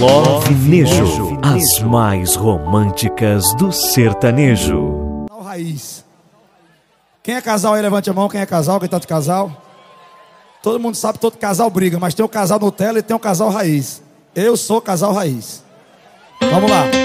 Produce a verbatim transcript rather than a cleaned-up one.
Love Nejo, as mais românticas do sertanejo. Raiz. Quem é casal aí, levante a mão. Quem é casal, quem tá de casal? Todo mundo sabe, todo casal briga, mas tem o casal Nutella e tem o casal raiz. Eu sou casal raiz. Vamos lá.